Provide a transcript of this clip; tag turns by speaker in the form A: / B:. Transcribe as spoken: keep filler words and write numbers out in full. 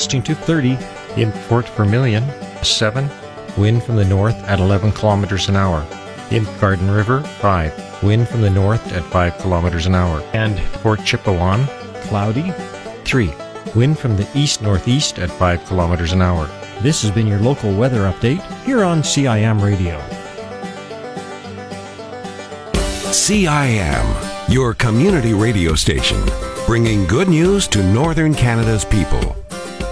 A: gusting to thirty. In Fort Vermilion, seven. Wind from the north at eleven kilometers an hour. In Garden River, five. Wind from the north at five kilometers an hour. And Fort Chipewyan, cloudy, three. Wind from the east-northeast at five kilometers an hour.
B: This has been your local weather update here on C I M Radio.
C: C I M, your community radio station, bringing good news to Northern Canada's people.